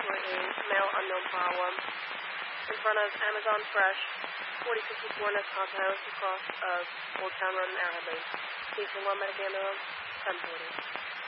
is male unknown file 1. In front of Amazon Fresh, 4054 Nescott House, across of Old Town Road and Airhead Lane. Station 1, Metagame 1040.